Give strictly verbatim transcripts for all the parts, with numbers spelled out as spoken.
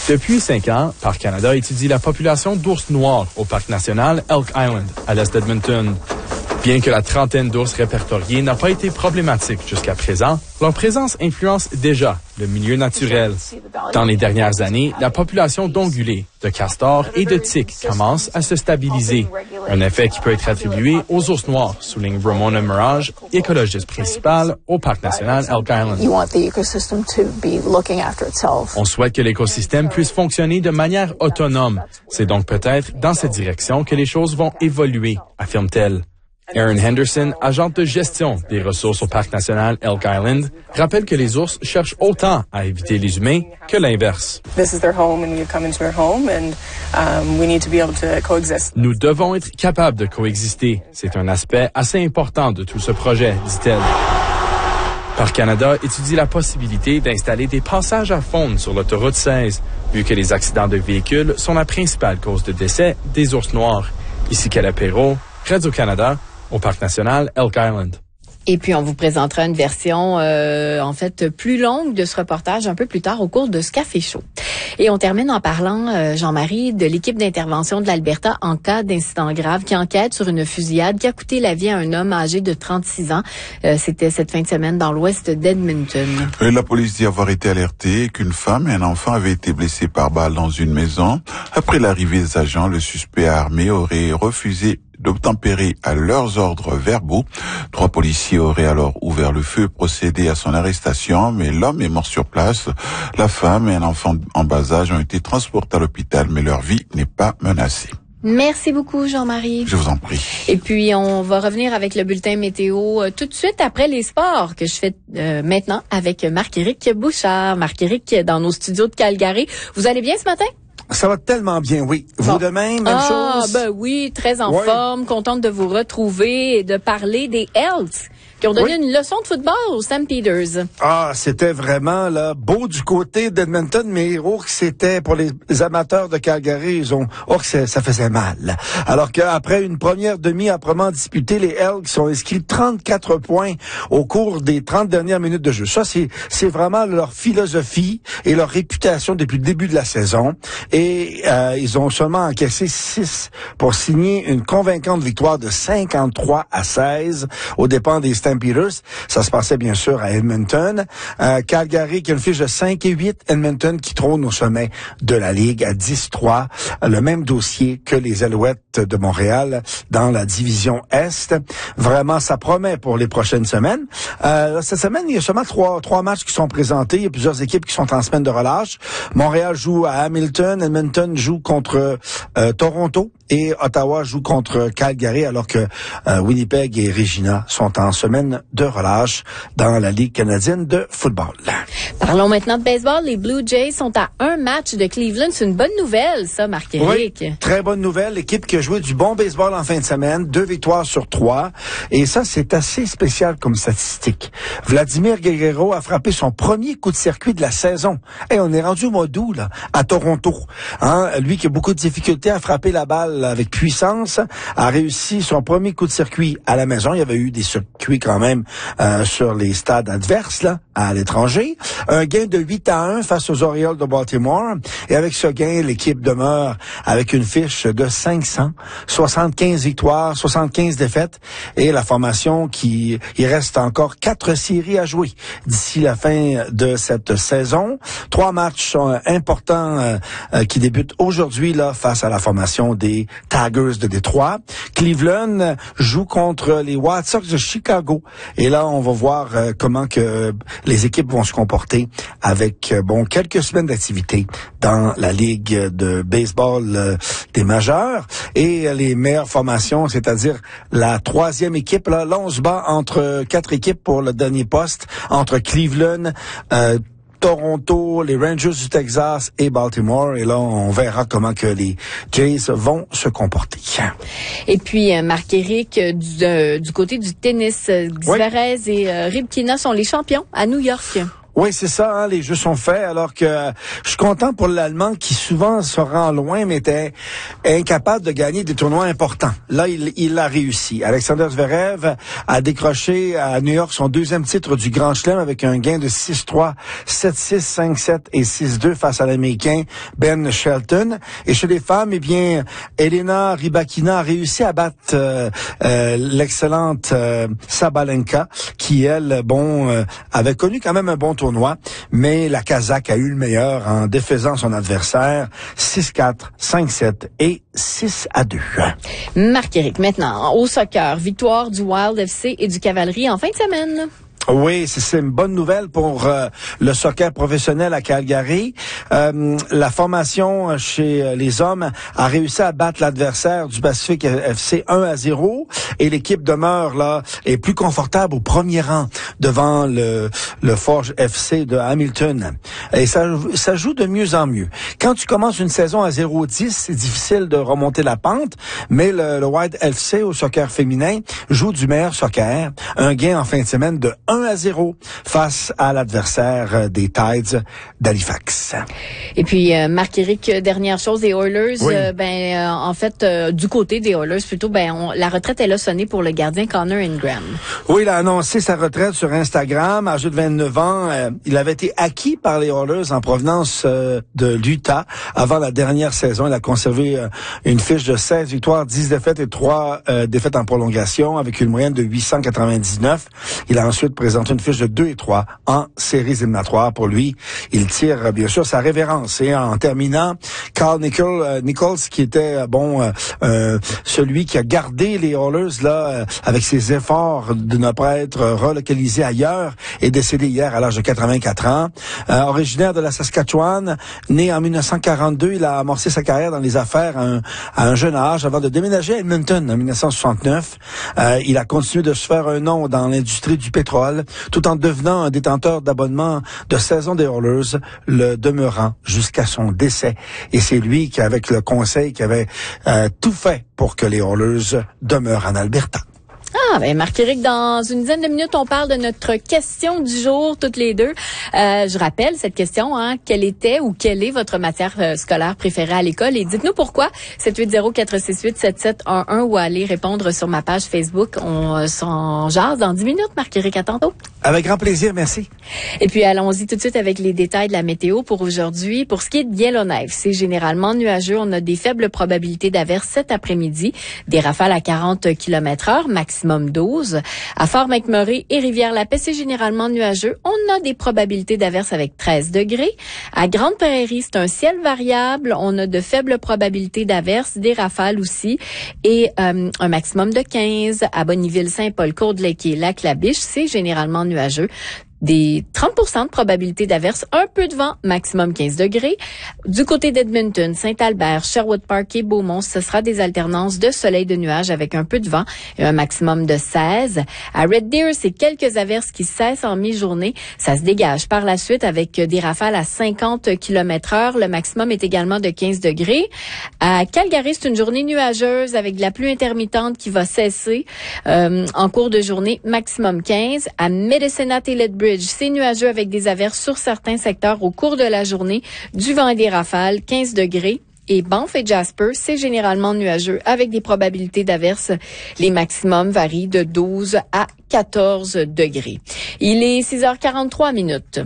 Depuis cinq ans, Parc Canada étudie la population d'ours noirs au parc national Elk Island, à l'est d'Edmonton. Bien que la trentaine d'ours répertoriés n'a pas été problématique jusqu'à présent, leur présence influence déjà le milieu naturel. Dans les dernières années, la population d'ongulés, de castors et de tiques commence à se stabiliser. Un effet qui peut être attribué aux ours noirs, souligne Ramona Mirage, écologiste principale au parc national Elk Island. On souhaite que l'écosystème puisse fonctionner de manière autonome. C'est donc peut-être dans cette direction que les choses vont évoluer, affirme-t-elle. Erin Henderson, agente de gestion des ressources au parc national Elk Island, rappelle que les ours cherchent autant à éviter les humains que l'inverse. Nous devons être capables de coexister. C'est un aspect assez important de tout ce projet, dit-elle. Parc Canada étudie la possibilité d'installer des passages à faune sur l'autoroute seize, vu que les accidents de véhicules sont la principale cause de décès des ours noirs. Ici Calapero, Radio-Canada, au Parc national Elk Island. Et puis, on vous présentera une version, euh, en fait, plus longue de ce reportage un peu plus tard au cours de ce Café Chaud. Et on termine en parlant, euh, Jean-Marie, de l'équipe d'intervention de l'Alberta en cas d'incident grave qui enquête sur une fusillade qui a coûté la vie à un homme âgé de trente-six ans. Euh, c'était cette fin de semaine dans l'ouest d'Edmonton. Et la police dit avoir été alertée qu'une femme et un enfant avaient été blessés par balle dans une maison. Après l'arrivée des agents, le suspect armé aurait refusé d'obtempérer à leurs ordres verbaux. Trois policiers auraient alors ouvert le feu, procédé à son arrestation, mais l'homme est mort sur place. La femme et un enfant en bas âge ont été transportés à l'hôpital, mais leur vie n'est pas menacée. Merci beaucoup, Jean-Marie. Je vous en prie. Et puis, on va revenir avec le bulletin météo euh, tout de suite après les sports que je fais euh, maintenant avec Marc-Éric Bouchard. Marc-Éric, dans nos studios de Calgary. Vous allez bien ce matin? Ça va tellement bien, oui. Vous bon. de même, même ah, chose? Ah, ben oui, très en oui. forme, contente de vous retrouver et de parler des Elks qui ont donné oui. une leçon de football aux Stampeders. Ah, c'était vraiment là beau du côté d'Edmonton, mais oh, que c'était pour les amateurs de Calgary, ils ont oh que ça faisait mal. Alors qu'après une première demi âprement disputée, les Elks ont inscrit trente-quatre points au cours des trente dernières minutes de jeu. Ça, c'est c'est vraiment leur philosophie et leur réputation depuis le début de la saison. Et euh, ils ont seulement encaissé six pour signer une convaincante victoire de cinquante-trois à seize aux dépens des Stampeders. Ça se passait bien sûr à Edmonton. Euh, Calgary qui a une fiche de cinq et huit. Edmonton qui trône au sommet de la Ligue à dix trois. Le même dossier que les Alouettes de Montréal dans la division Est. Vraiment, ça promet pour les prochaines semaines. Euh, cette semaine, il y a seulement trois, trois matchs qui sont présentés. Il y a plusieurs équipes qui sont en semaine de relâche. Montréal joue à Hamilton. Edmonton joue contre euh, Toronto. Et Ottawa joue contre Calgary, alors que euh, Winnipeg et Regina sont en semaine de relâche dans la Ligue canadienne de football. Parlons maintenant de baseball. Les Blue Jays sont à un match de Cleveland. C'est une bonne nouvelle, ça, Marc-Éric. Oui, très bonne nouvelle. L'équipe qui a joué du bon baseball en fin de semaine, deux victoires sur trois. Et ça, c'est assez spécial comme statistique. Vladimir Guerrero a frappé son premier coup de circuit de la saison. Et on est rendu au mois d'août, là, à Toronto. Hein? Lui qui a beaucoup de difficultés à frapper la balle avec puissance, a réussi son premier coup de circuit à la maison. Il y avait eu des circuits quand même euh, sur les stades adverses, là, à l'étranger. Un gain de huit à un face aux Orioles de Baltimore. Et avec ce gain, l'équipe demeure avec une fiche de cinq cents, soixante-quinze victoires, soixante-quinze défaites. Et la formation qui, il reste encore quatre séries à jouer d'ici la fin de cette saison. Trois matchs sont importants euh, euh, qui débutent aujourd'hui là face à la formation des Tigers de Détroit. Cleveland joue contre les White Sox de Chicago. Et là, on va voir euh, comment que les équipes vont se comporter avec, euh, bon, quelques semaines d'activité dans la Ligue de baseball euh, des majeurs. Et euh, les meilleures formations, c'est-à-dire la troisième équipe, là, là, on se bat entre quatre équipes pour le dernier poste, entre Cleveland, euh, Toronto, les Rangers du Texas et Baltimore. Et là, on verra comment que les Jays vont se comporter. Et puis, Marc-Éric, du, euh, du côté du tennis, Zverev oui. et euh, Rybkina sont les champions à New York. Oui, c'est ça, hein, les jeux sont faits, alors que euh, je suis content pour l'Allemand qui souvent se rend loin, mais était incapable de gagner des tournois importants. Là, il, il a réussi. Alexander Zverev a décroché à New York son deuxième titre du Grand Chelem avec un gain de six trois, sept six, cinq sept et six deux face à l'Américain Ben Shelton. Et chez les femmes, eh bien, Elena Rybakina a réussi à battre euh, euh, l'excellente euh, Sabalenka, qui, elle, bon, euh, avait connu quand même un bon tournoi. Tournoi, mais la Kazakh a eu le meilleur en défaisant son adversaire six quatre, cinq sept et six à deux. Marc-Éric, maintenant, au soccer, victoire du Wild F C et du Cavalerie en fin de semaine. Oui, c'est une bonne nouvelle pour euh, le soccer professionnel à Calgary. Euh, la formation chez les hommes a réussi à battre l'adversaire du Pacifique F C un à zéro et l'équipe demeure là est plus confortable au premier rang devant le le Forge F C de Hamilton. Et ça ça joue de mieux en mieux. Quand tu commences une saison à zéro dix, c'est difficile de remonter la pente, mais le, le Wild F C au soccer féminin joue du meilleur soccer. Un gain en fin de semaine de un à zéro face à l'adversaire des Tides d'Halifax. Et puis, euh, Marc-Éric, dernière chose, les Oilers, oui. euh, ben euh, en fait, euh, du côté des Oilers, plutôt, ben on, la retraite, elle a sonné pour le gardien Connor Ingram. Oui, il a annoncé sa retraite sur Instagram, âgé de vingt-neuf ans. Euh, il avait été acquis par les Oilers en provenance euh, de l'Utah avant la dernière saison. Il a conservé euh, une fiche de seize victoires, dix défaites et trois euh, défaites en prolongation avec une moyenne de huit cent quatre-vingt-dix-neuf. Il a ensuite présenté une fiche de deux et trois en séries éliminatoires. Pour lui, il tire bien sûr sa révérence. Et en terminant, Carl Nichols, euh, Nichols qui était euh, bon euh, euh, celui qui a gardé les Oilers là euh, avec ses efforts de ne pas être relocalisé ailleurs, est décédé hier à l'âge de quatre-vingt-quatre ans. Euh, originaire de la Saskatchewan, né en dix-neuf cent quarante-deux, il a amorcé sa carrière dans les affaires à un, à un jeune âge avant de déménager à Edmonton en dix-neuf cent soixante-neuf. Euh, il a continué de se faire un nom dans l'industrie du pétrole, tout en devenant un détenteur d'abonnement de saison des Oilers, le demeurant jusqu'à son décès. Et c'est lui qui, avec le conseil, qui avait euh, tout fait pour que les Oilers demeurent en Alberta. Ah, ben Marc-Éric, dans une dizaine de minutes, on parle de notre question du jour, toutes les deux. Euh, je rappelle cette question, hein, quelle était ou quelle est votre matière euh, scolaire préférée à l'école? Et dites-nous pourquoi. sept huit zéro, quatre six huit, sept sept un un ou allez répondre sur ma page Facebook. On euh, s'en jase dans dix minutes, Marc-Éric. À tantôt. Avec grand plaisir, merci. Et puis, allons-y tout de suite avec les détails de la météo pour aujourd'hui. Pour ce qui est de Yellowknife, c'est généralement nuageux. On a des faibles probabilités d'averses cet après-midi. Des rafales à quarante kilomètres heure, maximum douze. À Fort-McMurray et Rivière-la-Paix, c'est généralement nuageux. On a des probabilités d'averses avec treize degrés. À Grande-Prairie, c'est un ciel variable. On a de faibles probabilités d'averses, des rafales aussi. Et euh, un maximum de quinze. À Bonneville, Saint-Paul, Courdelake et Lac-la-Biche, c'est généralement nuageux. Des trente pour cent de probabilité d'averse, un peu de vent, maximum quinze degrés. Du côté d'Edmonton, Saint-Albert, Sherwood Park et Beaumont, ce sera des alternances de soleil de nuages avec un peu de vent et un maximum de seize. À Red Deer, c'est quelques averses qui cessent en mi-journée. Ça se dégage par la suite avec des rafales à cinquante kilomètres heure. Le maximum est également de quinze degrés. À Calgary, c'est une journée nuageuse avec de la pluie intermittente qui va cesser euh, en cours de journée, maximum quinze. À Medicine Hat et Lethbridge, c'est nuageux avec des averses sur certains secteurs au cours de la journée, du vent et des rafales, quinze degrés. Et Banff et Jasper, c'est généralement nuageux avec des probabilités d'averses. Les maximums varient de douze à quatorze degrés. Il est six heures quarante-trois minutes.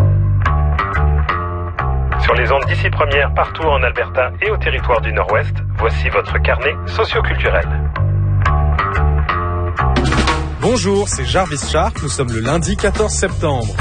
Sur les ondes d'ici première, partout en Alberta et au territoire du Nord-Ouest, voici votre carnet socioculturel. Bonjour, c'est Jarvis Sharp, nous sommes le lundi quatorze septembre.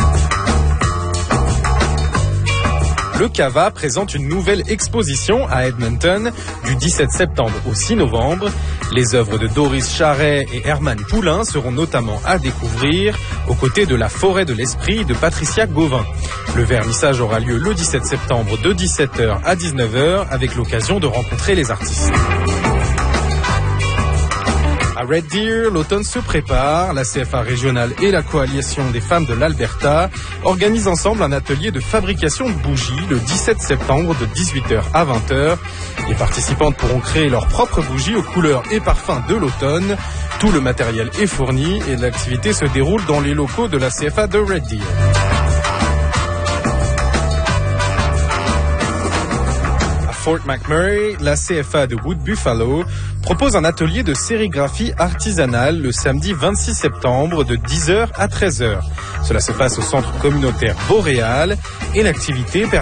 Le Cava présente une nouvelle exposition à Edmonton du dix-sept septembre au six novembre. Les œuvres de Doris Charret et Herman Poulain seront notamment à découvrir aux côtés de La Forêt de l'Esprit de Patricia Gauvin. Le vernissage aura lieu le dix-sept septembre de dix-sept heures à dix-neuf heures avec l'occasion de rencontrer les artistes. À Red Deer, l'automne se prépare. La C F A régionale et la Coalition des femmes de l'Alberta organisent ensemble un atelier de fabrication de bougies le dix-sept septembre de dix-huit heures à vingt heures. Les participantes pourront créer leurs propres bougies aux couleurs et parfums de l'automne. Tout le matériel est fourni et l'activité se déroule dans les locaux de la C F A de Red Deer. Fort McMurray, la C F A de Wood Buffalo propose un atelier de sérigraphie artisanale le samedi vingt-six septembre de dix heures à treize heures. Cela se passe au centre communautaire Boréal et l'activité permet